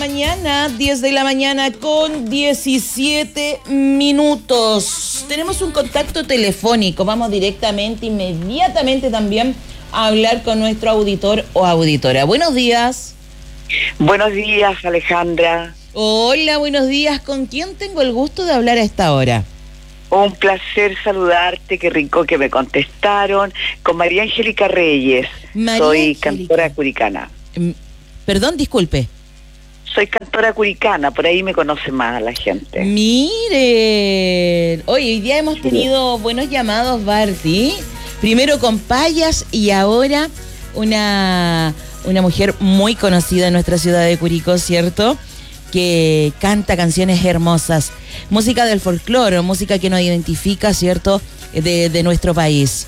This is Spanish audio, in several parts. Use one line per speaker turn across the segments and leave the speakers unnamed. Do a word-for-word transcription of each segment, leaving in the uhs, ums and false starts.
mañana, diez de la mañana con diecisiete minutos. Tenemos un contacto telefónico, vamos directamente, inmediatamente también a hablar con nuestro auditor o auditora. Buenos días.
Buenos días, Alejandra.
Hola, buenos días. ¿Con quién tengo el gusto de hablar a esta hora?
Un placer saludarte, qué rico que me contestaron. Con María Angélica Reyes.
María
Soy
Angélica.
cantora curicana.
Perdón, disculpe.
Soy cantora curicana, por ahí me conoce más la gente.
Miren, hoy, hoy día hemos tenido buenos llamados, Barty. Primero con Payas y ahora una, una mujer muy conocida en nuestra ciudad de Curicó, ¿cierto? Que canta canciones hermosas. Música del folclore, música que nos identifica, ¿cierto? De, de nuestro país.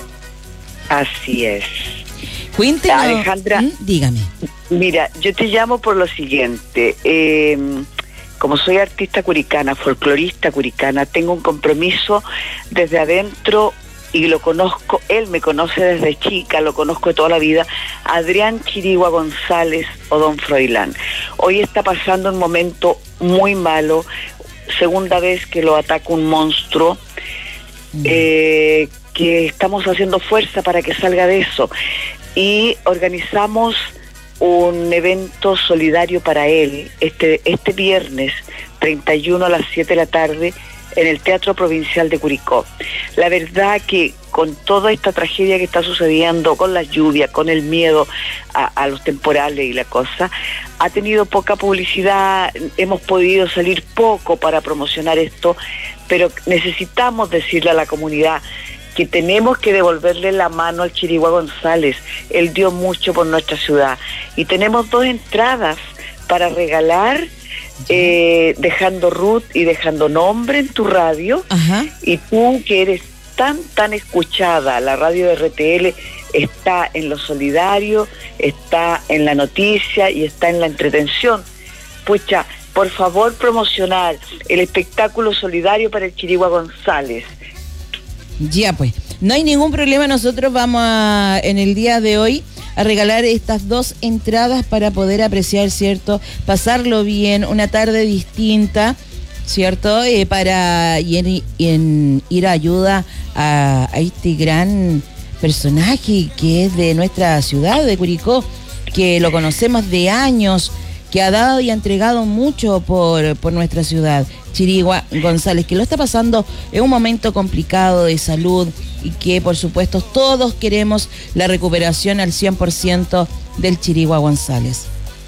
Así es.
Cuéntenos.
Alejandra,
¿Mm? Dígame.
Mira, yo te llamo por lo siguiente. Eh, como soy artista curicana, folclorista curicana, tengo un compromiso desde adentro y lo conozco, él me conoce desde chica, lo conozco de toda la vida, Adrián Chirigua González o Don Froilán. Hoy está pasando un momento muy malo, segunda vez que lo ataca un monstruo, mm. eh, que estamos haciendo fuerza para que salga de eso. Y organizamos un evento solidario para él este, este viernes treinta y uno a las siete de la tarde en el Teatro Provincial de Curicó. La verdad que con toda esta tragedia que está sucediendo, con las lluvias, con el miedo a, a los temporales y la cosa, ha tenido poca publicidad, hemos podido salir poco para promocionar esto, pero necesitamos decirle a la comunidad que tenemos que devolverle la mano al Chirigua González. Él dio mucho por nuestra ciudad. Y tenemos dos entradas para regalar, eh, dejando root y dejando nombre en tu radio.
Ajá.
Y tú, que eres tan, tan escuchada, la radio de R T L está en lo solidario, está en la noticia y está en la entretención. Pucha, por favor, promocionar el espectáculo solidario para el Chirigua González.
Ya pues, no hay ningún problema, nosotros vamos a, en el día de hoy a regalar estas dos entradas para poder apreciar, ¿cierto? Pasarlo bien, una tarde distinta, ¿cierto? Eh, para y en, y en ir a ayuda a, a este gran personaje que es de nuestra ciudad, de Curicó, que lo conocemos de años, que ha dado y ha entregado mucho por, por nuestra ciudad. Chirigua González, que lo está pasando en un momento complicado de salud y que por supuesto todos queremos la recuperación al cien por ciento del Chirigua González.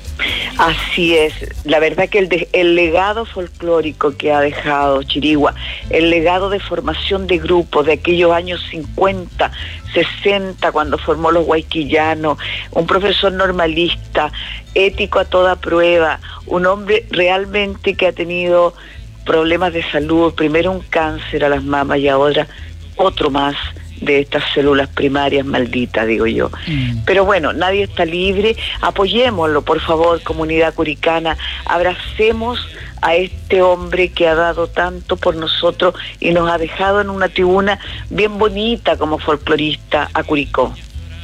Así es, la verdad que el, de, el legado folclórico que ha dejado Chirigua, el legado de formación de grupos de aquellos años cincuenta, sesenta, cuando formó los Guayquillanos, un profesor normalista, ético a toda prueba, un hombre realmente que ha tenido problemas de salud, primero un cáncer a las mamas y ahora otro más de estas células primarias malditas, digo yo. Mm. Pero bueno, nadie está libre, apoyémoslo, por favor, comunidad curicana, abracemos a este hombre que ha dado tanto por nosotros y nos ha dejado en una tribuna bien bonita como folclorista a Curicó.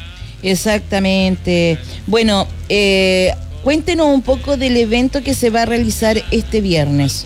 Exactamente. Bueno, eh, cuéntenos un poco del evento que se va a realizar este viernes.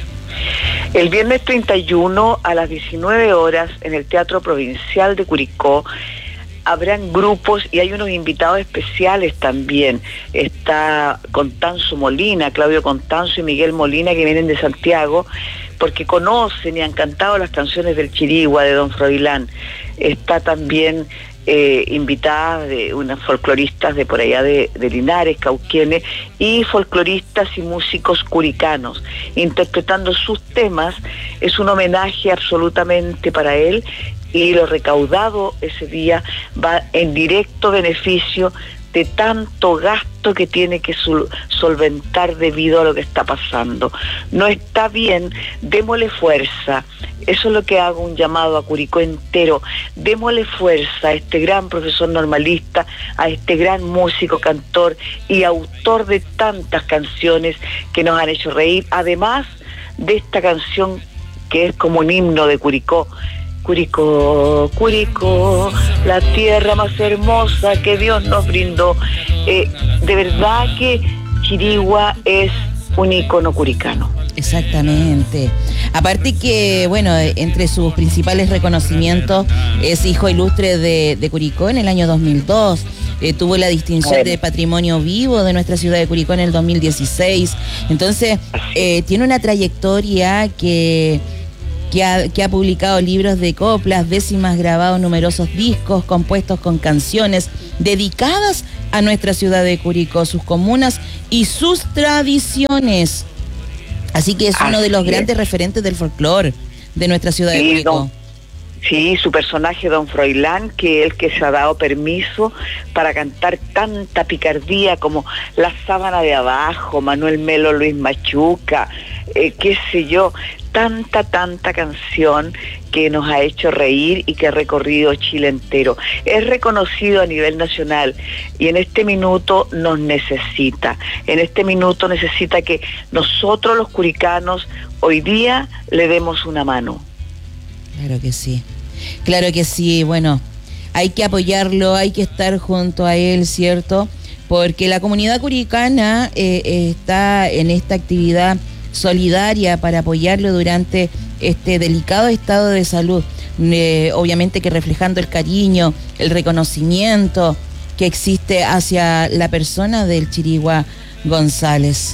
El viernes treinta y uno a las diecinueve horas en el Teatro Provincial de Curicó habrán grupos y hay unos invitados especiales también. Está Constanzo Molina, Claudio Constanzo y Miguel Molina, que vienen de Santiago porque conocen y han cantado las canciones del Chirigua, de Don Froilán. Está también eh, invitadas de unas folcloristas de por allá de, de Linares, Cauquenes, y folcloristas y músicos curicanos interpretando sus temas. Es un homenaje absolutamente para él y lo recaudado ese día va en directo beneficio de tanto gasto que tiene que sol- solventar debido a lo que está pasando. No está bien, démosle fuerza. Eso es lo que hago, un llamado a Curicó entero. Démosle fuerza a este gran profesor normalista, a este gran músico, cantor y autor de tantas canciones que nos han hecho reír, además de esta canción que es como un himno de Curicó. Curicó, Curicó, la tierra más hermosa que Dios nos brindó. Eh, de verdad que, chirigua es un ícono curicano.
Exactamente. Aparte que, bueno, entre sus principales reconocimientos es hijo ilustre de, de Curicó en el año dos mil dos. Eh, tuvo la distinción bueno. de Patrimonio Vivo de nuestra ciudad de Curicó en el dos mil dieciséis. Entonces, eh, tiene una trayectoria que... Que ha, que ha publicado libros de coplas, décimas, grabado numerosos discos compuestos con canciones dedicadas a nuestra ciudad de Curicó, sus comunas y sus tradiciones. Así que es uno
Así
de los
es.
grandes referentes del folclore de nuestra ciudad
Sí,
de Curicó.
Don, sí, su personaje Don Froilán, que es el que se ha dado permiso para cantar tanta picardía como La Sábana de Abajo, Manuel Melo, Luis Machuca, eh, qué sé yo, tanta, tanta canción que nos ha hecho reír y que ha recorrido Chile entero. Es reconocido a nivel nacional y en este minuto nos necesita. En este minuto necesita que nosotros los curicanos hoy día le demos una mano.
Claro que sí, claro que sí. Bueno, hay que apoyarlo, hay que estar junto a él, ¿cierto? Porque la comunidad curicana eh, eh, está en esta actividad solidaria para apoyarlo durante este delicado estado de salud, eh, obviamente que reflejando el cariño, el reconocimiento que existe hacia la persona del Chirigua González.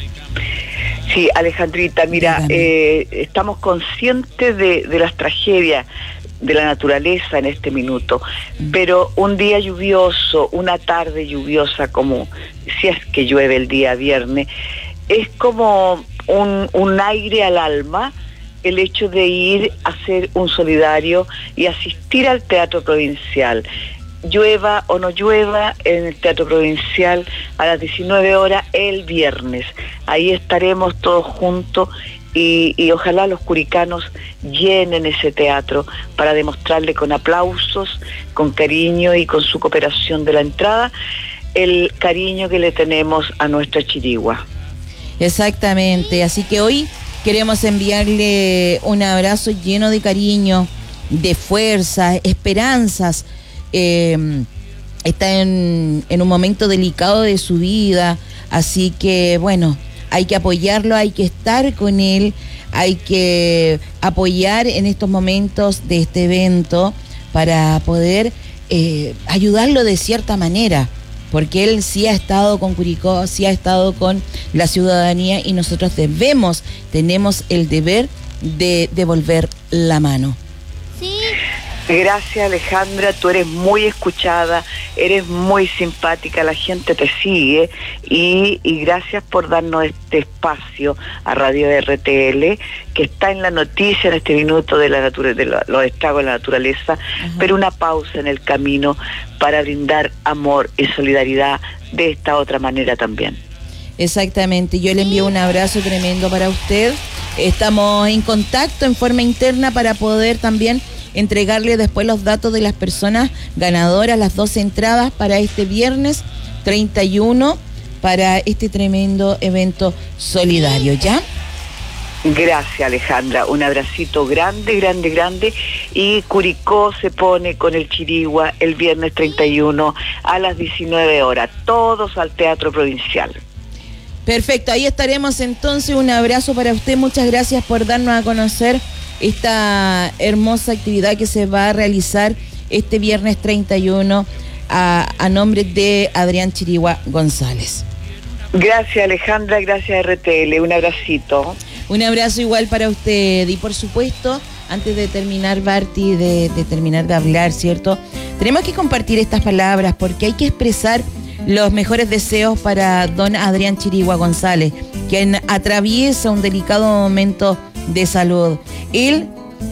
Sí, Alejandrita, mira, eh, estamos conscientes de, de las tragedias de la naturaleza en este minuto, pero un día lluvioso, una tarde lluviosa, como si es que llueve el día viernes, es como un, un aire al alma el hecho de ir a hacer un solidario y asistir al Teatro Provincial. Llueva o no llueva, en el Teatro Provincial a las diecinueve horas el viernes. Ahí estaremos todos juntos y, y ojalá los curicanos llenen ese teatro para demostrarle con aplausos, con cariño y con su cooperación de la entrada, el cariño que le tenemos a nuestra Chirigua.
Exactamente, así que hoy queremos enviarle un abrazo lleno de cariño, de fuerza, esperanzas. Eh, está en, en un momento delicado de su vida, así que bueno, hay que apoyarlo, hay que estar con él, hay que apoyar en estos momentos de este evento para poder eh, ayudarlo de cierta manera. Porque él sí ha estado con Curicó, sí ha estado con la ciudadanía y nosotros debemos, tenemos el deber de devolver la mano.
Sí.
Gracias, Alejandra, tú eres muy escuchada, eres muy simpática, la gente te sigue y, y gracias por darnos este espacio a Radio R T L, que está en la noticia en este minuto de, la nature- de la, los estragos de la naturaleza, uh-huh. pero una pausa en el camino para brindar amor y solidaridad de esta otra manera también.
Exactamente, yo le envío un abrazo tremendo para usted, estamos en contacto en forma interna para poder también entregarle después los datos de las personas ganadoras, las dos entradas para este viernes treinta y uno, para este tremendo evento solidario, ¿ya?
Gracias, Alejandra, un abracito grande, grande, grande, y Curicó se pone con el Chirigua el viernes treinta y uno a las diecinueve horas, todos al Teatro Provincial.
Perfecto, ahí estaremos entonces, un abrazo para usted, muchas gracias por darnos a conocer esta hermosa actividad que se va a realizar este viernes treinta y uno a, a nombre de Adrián Chirigua González.
Gracias, Alejandra, gracias R T L, un abracito.
Un abrazo igual para usted y por supuesto, antes de terminar, Barty, de, de terminar de hablar, ¿cierto? Tenemos que compartir estas palabras porque hay que expresar los mejores deseos para don Adrián Chirigua González, quien atraviesa un delicado momento de salud. Él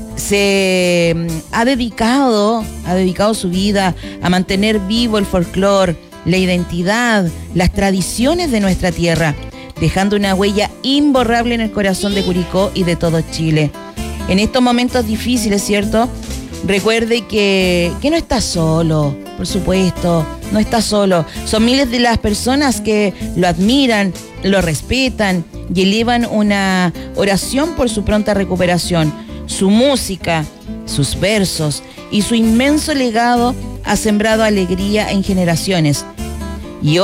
se ha dedicado, ha dedicado su vida a mantener vivo el folclore, la identidad, las tradiciones de nuestra tierra, dejando una huella imborrable en el corazón de Curicó y de todo Chile. En estos momentos difíciles, ¿cierto? Recuerde que, que no está solo, por supuesto, no está solo. Son miles de las personas que lo admiran, lo respetan y elevan una oración por su pronta recuperación. Su música, sus versos y su inmenso legado ha sembrado alegría en generaciones. Y hoy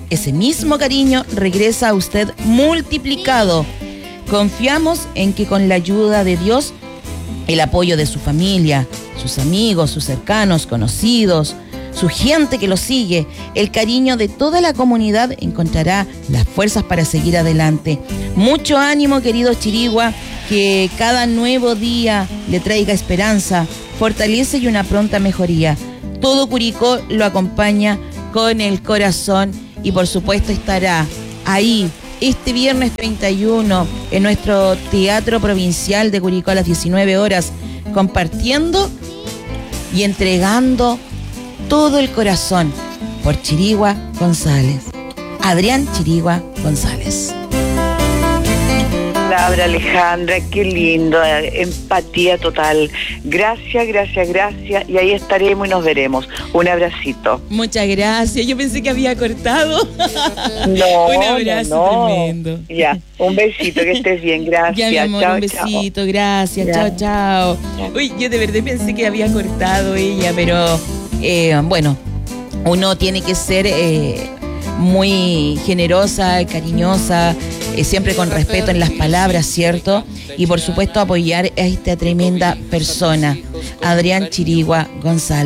ese mismo cariño regresa a usted multiplicado. Confiamos en que con la ayuda de Dios, el apoyo de su familia, sus amigos, sus cercanos, conocidos, su gente que lo sigue, el cariño de toda la comunidad encontrará las fuerzas para seguir adelante. Mucho ánimo, querido Chirigua, que cada nuevo día le traiga esperanza, fortaleza y una pronta mejoría. Todo Curicó lo acompaña con el corazón y por supuesto estará ahí este viernes treinta y uno en nuestro Teatro Provincial de Curicó a las diecinueve horas, compartiendo y entregando todo el corazón por Chirigua González. Adrián Chirigua González.
Palabra, Alejandra, qué lindo, empatía total. Gracias, gracias, gracias. Y ahí estaremos y nos veremos. Un abracito.
Muchas gracias. Yo pensé que había cortado.
No,
un abrazo
no, no.
tremendo.
Ya, un besito, que estés bien. Gracias.
Ya, mi amor,
chao,
un besito.
Chao.
Gracias.
Ya.
Chao, chao. Uy, yo de verdad pensé que había cortado ella, pero eh, bueno, uno tiene que ser eh, muy generosa, cariñosa, eh, siempre con respeto en las palabras, ¿cierto? Y por supuesto apoyar a esta tremenda persona, Adrián Chirigua González.